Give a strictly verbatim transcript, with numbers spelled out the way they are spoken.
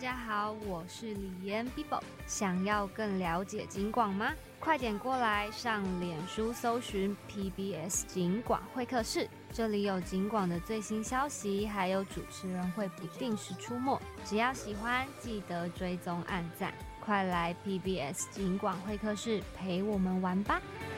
家好，我是李妍 Bibo。想要更了解警广吗？快点过来上脸书搜寻 P B S 警广会客室，这里有警广的最新消息，还有主持人会不定时出没。只要喜欢，记得追踪按赞，快来 P B S 警广会客室陪我们玩吧。